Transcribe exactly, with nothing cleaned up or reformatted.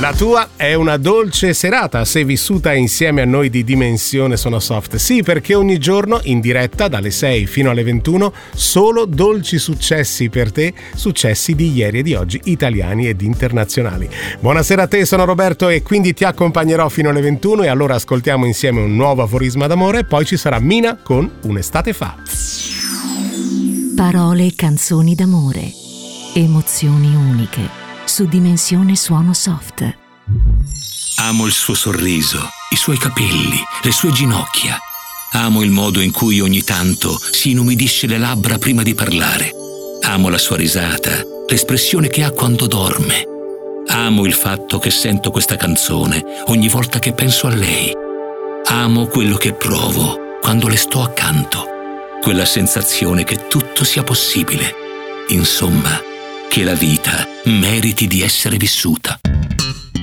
La tua è una dolce serata se vissuta insieme a noi di Dimensione Suono Soft. Sì, perché ogni giorno in diretta dalle sei fino alle ventuno solo dolci successi per te, successi di ieri e di oggi, italiani ed internazionali. Buonasera a te, sono Roberto e quindi ti accompagnerò fino alle ventuno e allora ascoltiamo insieme un nuovo aforisma d'amore e poi ci sarà Mina con Un'estate fa. Parole e canzoni d'amore, emozioni uniche. Su Dimensione Suono Soft. Amo il suo sorriso, i suoi capelli, le sue ginocchia. Amo il modo in cui ogni tanto si inumidisce le labbra prima di parlare. Amo la sua risata, l'espressione che ha quando dorme. Amo il fatto che sento questa canzone ogni volta che penso a lei. Amo quello che provo quando le sto accanto. Quella sensazione che tutto sia possibile. Insomma, che la vita meriti di essere vissuta.